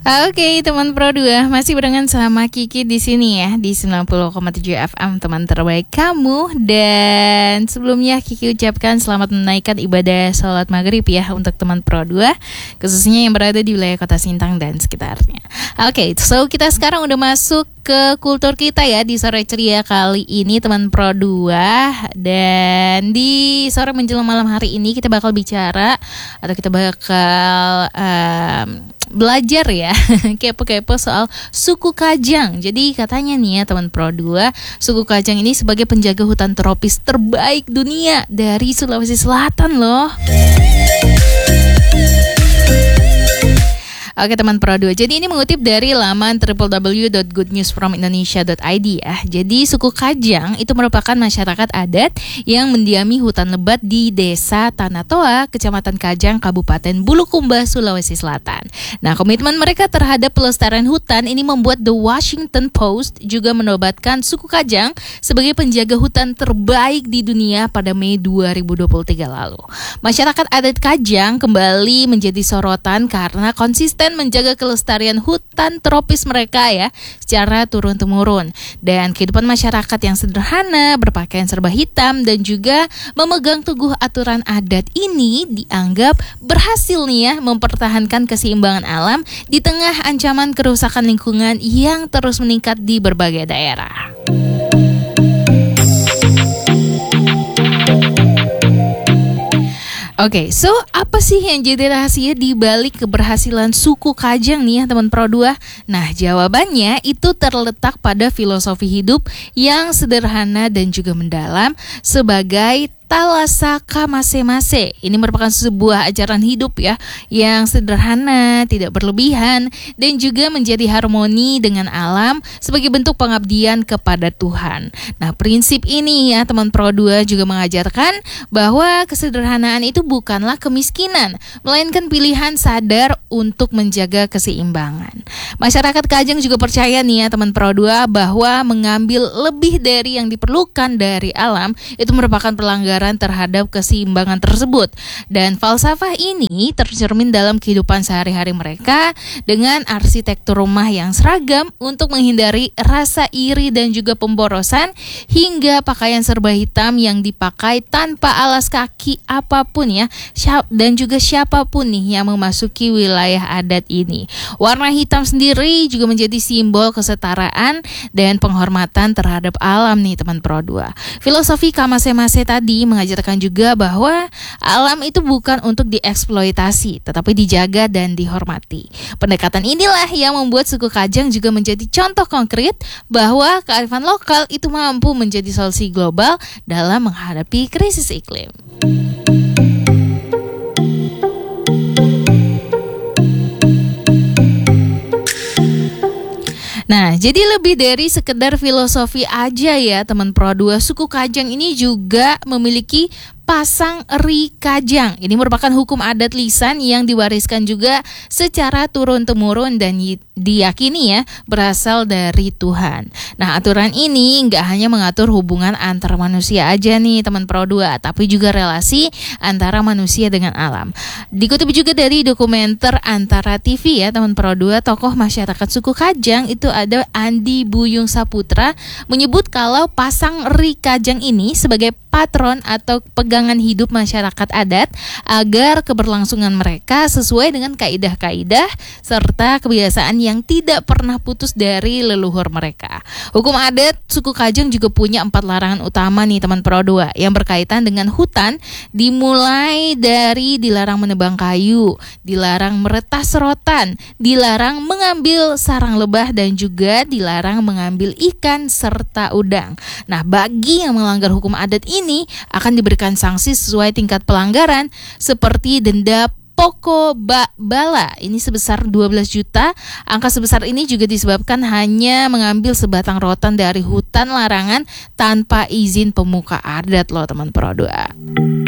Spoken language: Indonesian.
Oke, teman Pro 2 masih barengan sama Kiki di sini ya di 90,7 FM teman terbaik kamu. Dan sebelumnya Kiki ucapkan selamat menaikkan ibadah sholat maghrib ya untuk teman Pro 2, khususnya yang berada di wilayah Kota Sintang dan sekitarnya. Oke, so kita sekarang udah masuk ke kultur kita ya di sore ceria kali ini teman Pro 2. Dan di sore menjelang malam hari ini kita bakal bicara atau kita bakal belajar ya kepo-kepo soal suku Kajang. Jadi katanya nih ya teman Pro 2, suku Kajang ini sebagai penjaga hutan tropis terbaik dunia dari Sulawesi Selatan loh. Oke teman Pro 2, jadi ini mengutip dari laman www.goodnewsfromindonesia.id ya. Jadi suku Kajang itu merupakan masyarakat adat yang mendiami hutan lebat di Desa Tanatoa, Kecamatan Kajang, Kabupaten Bulukumba, Sulawesi Selatan. Nah, komitmen mereka terhadap pelestarian hutan ini membuat The Washington Post juga menobatkan suku Kajang sebagai penjaga hutan terbaik di dunia pada Mei 2023 lalu. Masyarakat adat Kajang kembali menjadi sorotan karena konsisten menjaga kelestarian hutan tropis mereka ya secara turun-temurun, dan kehidupan masyarakat yang sederhana, berpakaian serba hitam dan juga memegang teguh aturan adat ini dianggap berhasil nih ya mempertahankan keseimbangan alam di tengah ancaman kerusakan lingkungan yang terus meningkat di berbagai daerah. Oke, so apa sih yang jadi rahasia di balik keberhasilan suku Kajang nih ya teman Pro 2? Nah, jawabannya itu terletak pada filosofi hidup yang sederhana dan juga mendalam sebagai Talasaka Mase-Mase. Ini merupakan sebuah ajaran hidup ya yang sederhana, tidak berlebihan dan juga menjadi harmoni dengan alam sebagai bentuk pengabdian kepada Tuhan. Nah, prinsip ini ya teman Pro 2 juga mengajarkan bahwa kesederhanaan itu bukanlah kemiskinan, melainkan pilihan sadar untuk menjaga keseimbangan. Masyarakat Kajang juga percaya nih ya teman Pro 2 bahwa mengambil lebih dari yang diperlukan dari alam itu merupakan pelanggaran terhadap keseimbangan tersebut. Dan falsafah ini tercermin dalam kehidupan sehari-hari mereka dengan arsitektur rumah yang seragam untuk menghindari rasa iri dan juga pemborosan, hingga pakaian serba hitam yang dipakai tanpa alas kaki apapun ya, dan juga siapapun nih yang memasuki wilayah adat ini. Warna hitam sendiri juga menjadi simbol kesetaraan dan penghormatan terhadap alam nih teman Pro 2. Filosofi Kamase-Mase tadi mengajarkan juga bahwa alam itu bukan untuk dieksploitasi, tetapi dijaga dan dihormati. Pendekatan inilah yang membuat suku Kajang juga menjadi contoh konkret bahwa kearifan lokal itu mampu menjadi solusi global dalam menghadapi krisis iklim. Nah, jadi lebih dari sekedar filosofi aja ya teman Pro 2, suku Kajang ini juga memiliki pasang eri Kajang. Ini merupakan hukum adat lisan yang diwariskan juga secara turun-temurun dan diyakini ya berasal dari Tuhan. Nah, aturan ini nggak hanya mengatur hubungan antar manusia aja nih teman Pro 2, tapi juga relasi antara manusia dengan alam. Dikutip juga dari dokumenter Antara TV ya teman Pro 2, tokoh masyarakat suku Kajang itu ada Andi Buyung Saputra menyebut kalau pasang eri Kajang ini sebagai patron atau pegangan hidup masyarakat adat agar keberlangsungan mereka sesuai dengan kaidah-kaidah serta kebiasaan yang tidak pernah putus dari leluhur mereka. Hukum adat suku Kajang juga punya 4 larangan utama nih teman Pro 2 yang berkaitan dengan hutan, dimulai dari dilarang menebang kayu, dilarang meretas rotan, dilarang mengambil sarang lebah dan juga dilarang mengambil ikan serta udang. Nah, bagi yang melanggar hukum adat ini akan diberikan sanksi sesuai tingkat pelanggaran seperti denda pokok bala ini sebesar 12 juta. Angka sebesar ini juga disebabkan hanya mengambil sebatang rotan dari hutan larangan tanpa izin pemuka adat loh teman Pro 2.